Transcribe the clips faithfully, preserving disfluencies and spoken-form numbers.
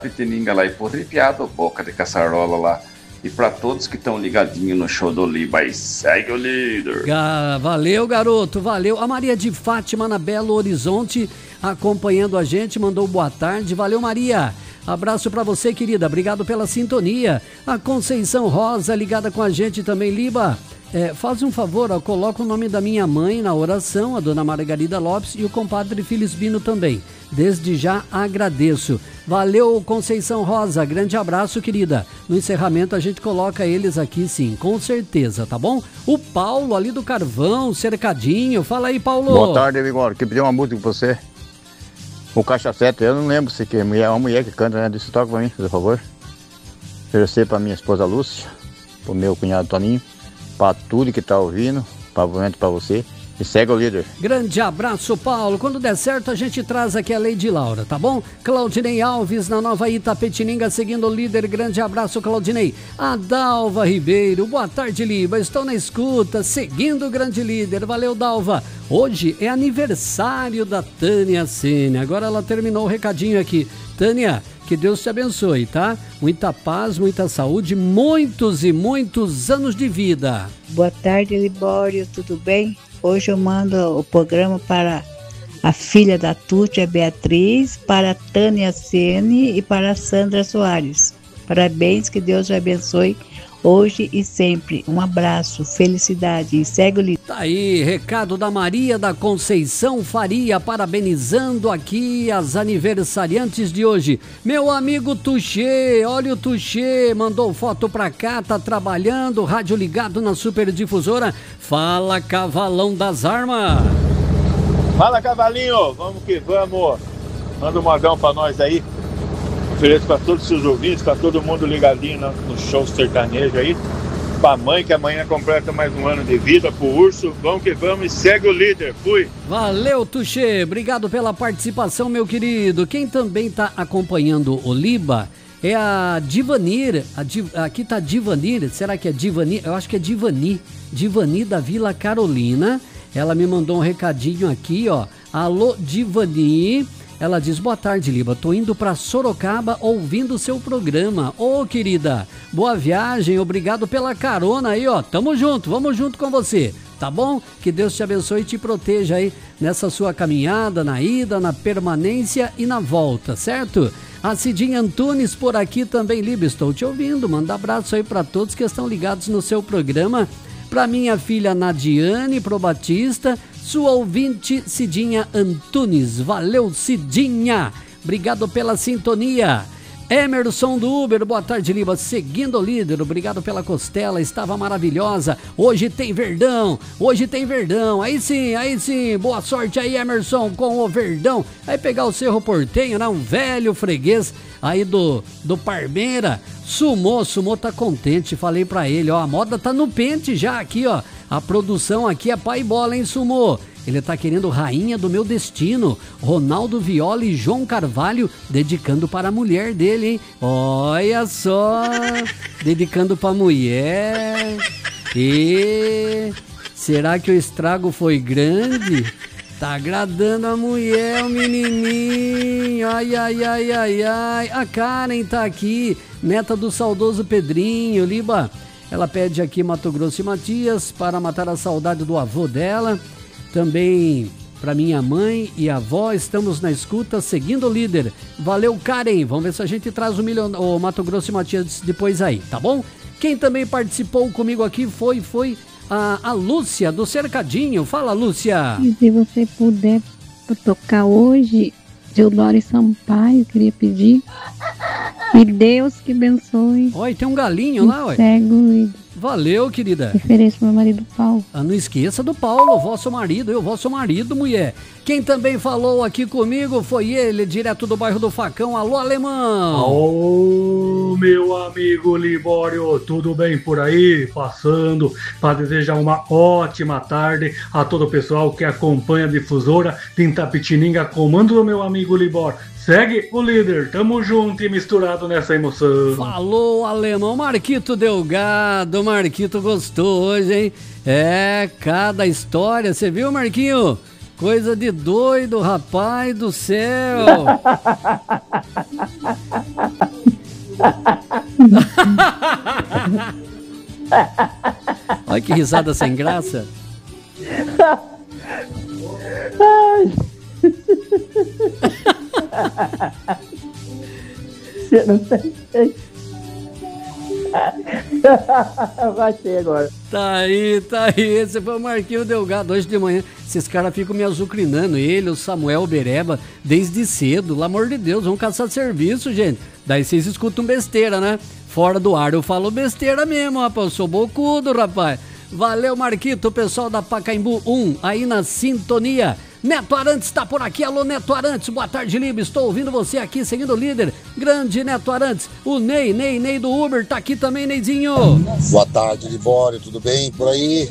Pitininga lá e Portripiado, Boca de Caçarola lá. E para todos que estão ligadinhos no show do Liba, aí segue o líder. Ga- valeu, garoto, valeu. A Maria de Fátima na Belo Horizonte acompanhando a gente, mandou boa tarde. Valeu, Maria. Abraço pra você, querida. Obrigado pela sintonia. A Conceição Rosa ligada com a gente também, Liba. É, faz um favor, ó, coloca o nome da minha mãe na oração, a dona Margarida Lopes, e o compadre Filisbino também. Desde já agradeço. Valeu, Conceição Rosa. Grande abraço, querida. No encerramento a gente coloca eles aqui, sim, com certeza, tá bom? O Paulo ali do Carvão, cercadinho. Fala aí, Paulo. Boa tarde, Vigor. Que pediu uma música pra você. O Caixa Sete, eu não lembro se que é uma mulher que canta, né? Disse, toca pra mim, por favor. Oferecer pra minha esposa Lúcia, pro meu cunhado Toninho, pra tudo que tá ouvindo, provavelmente pra você. E segue o líder. Grande abraço, Paulo. Quando der certo, a gente traz aqui a Lady Laura, tá bom? Claudinei Alves, na Nova Itapetininga, seguindo o líder. Grande abraço, Claudinei. Adalva Ribeiro, boa tarde, Liba. Estou na escuta, seguindo o grande líder. Valeu, Dalva. Hoje é aniversário da Tânia Sene. Agora ela terminou o recadinho aqui. Tânia, que Deus te abençoe, tá? Muita paz, muita saúde, muitos e muitos anos de vida. Boa tarde, Libório, tudo bem? Hoje eu mando o programa para a filha da Tuti, a Beatriz, para a Tânia Sene e para a Sandra Soares. Parabéns, que Deus te abençoe hoje e sempre. Um abraço, felicidade e segue o líder. Tá aí, recado da Maria da Conceição Faria, parabenizando aqui as aniversariantes de hoje. Meu amigo Tuxê, olha o Tuxê, mandou foto pra cá, tá trabalhando, rádio ligado na Superdifusora. Fala, Cavalão das Armas. Fala, Cavalinho, vamos que vamos. Manda um modão pra nós aí. Ofereço pra todos os seus ouvintes, pra todo mundo ligadinho no, no show sertanejo aí. Pra mãe, que amanhã completa mais um ano de vida, pro urso. Vamos que vamos e segue o líder. Fui. Valeu, Tuxê. Obrigado pela participação, meu querido. Quem também tá acompanhando o Liba é a Divanir. A Div... Aqui tá Divanir. Será que é Divanir? Eu acho que é Divani. Divani da Vila Carolina. Ela me mandou um recadinho aqui, ó. Alô, Divani. Ela diz, boa tarde, Liba, tô indo pra Sorocaba ouvindo o seu programa. Ô, querida, boa viagem, obrigado pela carona aí, ó. Tamo junto, vamos junto com você, tá bom? Que Deus te abençoe e te proteja aí nessa sua caminhada, na ida, na permanência e na volta, certo? A Cidinha Antunes por aqui também, Liba, estou te ouvindo. Manda abraço aí pra todos que estão ligados no seu programa. Pra minha filha Nadiane, pro Batista, sua ouvinte Cidinha Antunes. Valeu, Cidinha. Obrigado pela sintonia. Emerson do Uber, boa tarde, Liba, seguindo o líder, obrigado pela costela, estava maravilhosa, hoje tem Verdão, hoje tem Verdão, aí sim, aí sim, boa sorte aí, Emerson, com o Verdão, aí pegar o Cerro Portenho, né, um velho freguês aí do, do Parmeira, Sumô, Sumô tá contente, falei pra ele, ó, a moda tá no pente já aqui, ó, a produção aqui é pai bola, hein, Sumô? Ele tá querendo Rainha do Meu Destino, Ronaldo Viola e João Carvalho, dedicando para a mulher dele, hein? Olha só, dedicando para a mulher. E será que o estrago foi grande? Tá agradando a mulher, o menininho. Ai, ai, ai, ai, ai. A Karen tá aqui, neta do saudoso Pedrinho, Liba. Ela pede aqui Mato Grosso e Matias para matar a saudade do avô dela. Também para minha mãe e avó, estamos na escuta, seguindo o líder. Valeu, Karen. Vamos ver se a gente traz o, milhão, o Mato Grosso e Matias depois aí, tá bom? Quem também participou comigo aqui foi, foi a, a Lúcia, do Cercadinho. Fala, Lúcia. E se você puder tocar hoje, Deodoro Sampaio, queria pedir. E Deus que abençoe. Oi, tem um galinho lá, ué. Segue o líder. Valeu, querida. Referência pro meu marido Paulo. Ah, não esqueça do Paulo, vosso marido, eu, vosso marido, mulher. Quem também falou aqui comigo foi ele, direto do bairro do Facão. Alô, alemão. Ô, meu amigo Libório, tudo bem por aí? Passando para desejar uma ótima tarde a todo o pessoal que acompanha a difusora de Itapetininga, comando do meu amigo Libório. Segue o líder, tamo junto e misturado nessa emoção. Falou, alemão. Marquito Delgado, Marquito gostou hoje, hein? É, cada história, você viu, Marquinho? Coisa de doido, rapaz do céu. Olha que risada sem graça. Você não tem jeito. Vai ser agora. Tá aí, tá aí. Esse foi o Marquinhos Delgado. Hoje de manhã, esses caras ficam me azucrinando. Ele, o Samuel Bereba, desde cedo. Pelo amor de Deus, vão caçar serviço, gente. Daí vocês escutam besteira, né? Fora do ar eu falo besteira mesmo, rapaz. Eu sou bocudo, rapaz. Valeu, Marquito, o pessoal da Pacaembu um, aí na sintonia. Neto Arantes tá por aqui. Alô, Neto Arantes, boa tarde, Libre. Estou ouvindo você aqui, seguindo o líder. Grande Neto Arantes. O Ney, Ney, Ney do Uber, tá aqui também, Neizinho. Boa tarde, Libório, tudo bem por aí?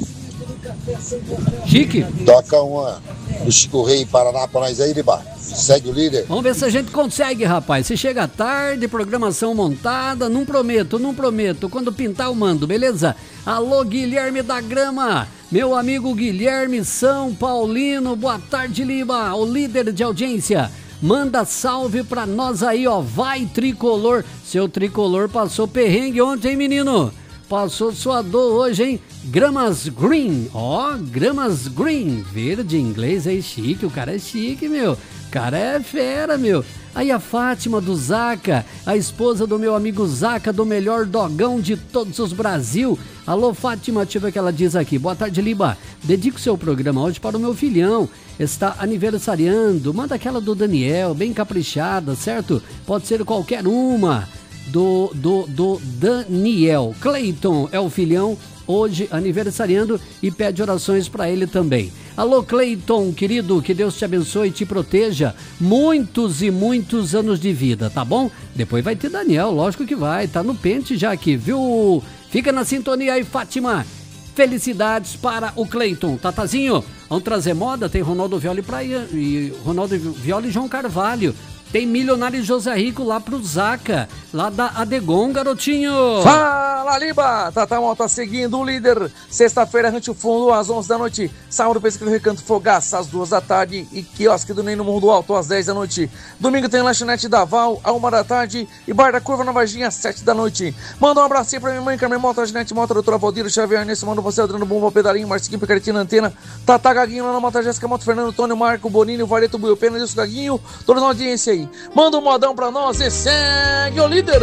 Chique. Toca uma do Chico Rei Paraná pra nós aí, Libar. Segue o líder. Vamos ver se a gente consegue, rapaz. Se chega tarde, programação montada, não prometo, não prometo. Quando pintar eu mando, beleza? Alô, Guilherme da Grama. Meu amigo Guilherme São Paulino, boa tarde, Liba, o líder de audiência. Manda salve pra nós aí, ó. Vai, Tricolor. Seu Tricolor passou perrengue ontem, hein, menino? Passou suador hoje, hein? Gramas Green. Ó, Gramas Green. Verde em inglês é chique. O cara é chique, meu. O cara é fera, meu. Aí a Fátima do Zaca, a esposa do meu amigo Zaca, do melhor dogão de todos os Brasil. Alô, Fátima, deixa eu ver o que ela diz aqui. Boa tarde, Liba. Dedico seu programa hoje para o meu filhão. Está aniversariando. Manda aquela do Daniel, bem caprichada, certo? Pode ser qualquer uma. Do, do, do Daniel. Cleiton é o filhão, hoje aniversariando, e pede orações para ele também. Alô, Cleiton, querido, que Deus te abençoe e te proteja. Muitos e muitos anos de vida, tá bom? Depois vai ter Daniel, lógico que vai. Tá no pente já aqui, viu? Fica na sintonia aí, Fátima. Felicidades para o Cleiton. Tatazinho, vamos trazer moda? Tem Ronaldo Viola e, Praia, e Ronaldo Viola e João Carvalho. Tem Milionário José Rico lá pro Zaca, lá da Adegon, garotinho. Fala, Liba! Tata Mota seguindo o líder. Sexta-feira, Rancho Fundo, às onze da noite. Sábado, Pesca do Recanto Fogaça, às duas da tarde. E quiosque do Ney no Mundo Alto, às dez da noite. Domingo tem lanchonete da Val, à uma da tarde. E Bar da Curva na Varginha, às sete da noite. Manda um abracinho pra minha mãe, Carmen Mota, Ginete Mota, doutora Valdir, Xavier Nesse, manda você, Adriano Bumba, Pedalinho, Marcinho, Picaretina, Antena, Tata Gaguinho, Ana Mota, Jéssica Moto, Fernando, Antônio, Marco, Bonini, Vareto, Buiopena, Nilson Gaguinho, todos na audiência aí. Manda um modão pra nós e segue o líder.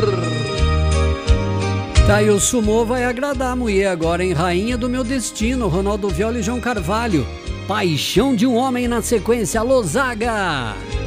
Tá, e o Sumô vai agradar a mulher agora, hein? Rainha do Meu Destino, Ronaldo Viola e João Carvalho. Paixão de um Homem na sequência, Alô, Zaga.